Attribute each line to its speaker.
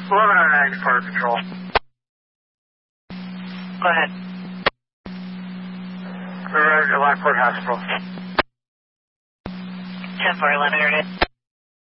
Speaker 1: 1109 for control.
Speaker 2: Go ahead.
Speaker 1: We're at Lockport Hospital.
Speaker 2: 10-4, 1100.